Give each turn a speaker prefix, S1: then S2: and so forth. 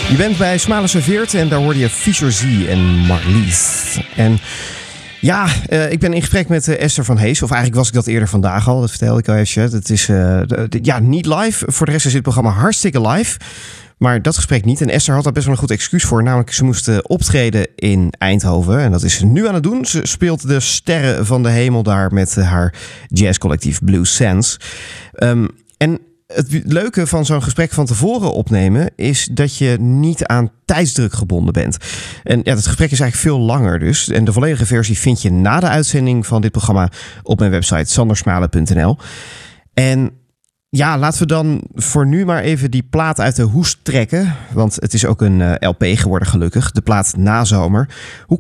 S1: Je bent bij Smalen Serveert en daar hoorde je Fischer Z en Marlies. En ja, ik ben in gesprek met Esther van Hees. Of eigenlijk was ik dat eerder vandaag al. Dat vertelde ik al even. Het is niet live. Voor de rest is dit programma hartstikke live. Maar dat gesprek niet. En Esther had daar best wel een goed excuus voor. Namelijk, ze moest optreden in Eindhoven. En dat is ze nu aan het doen. Ze speelt de sterren van de hemel daar met haar jazzcollectief Blue Sands. En het leuke van zo'n gesprek van tevoren opnemen is dat je niet aan tijdsdruk gebonden bent. En ja, het gesprek is eigenlijk veel langer dus. En de volledige versie vind je na de uitzending van dit programma op mijn website sandersmalen.nl. En ja, laten we dan voor nu maar even die plaat uit de hoes trekken. Want het is ook een LP geworden gelukkig. De plaat Nazomer. Hoe